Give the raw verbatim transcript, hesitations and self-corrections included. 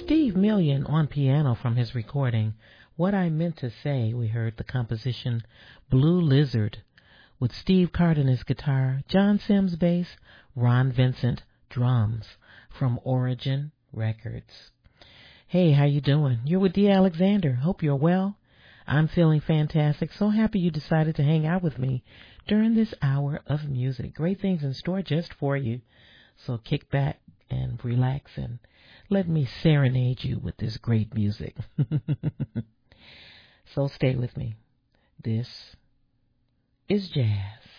Steve Million on piano from his recording What I Meant to Say. We heard the composition Blue Lizard with Steve Cardenas guitar, John Sims bass, Ron Vincent drums from Origin Records. Hey, how you doing? You're with Dee Alexander. Hope you're well. I'm feeling fantastic. So happy you decided to hang out with me during this hour of music. Great things in store just for you. So kick back and relax and let me serenade you with this great music. So stay with me. This is jazz.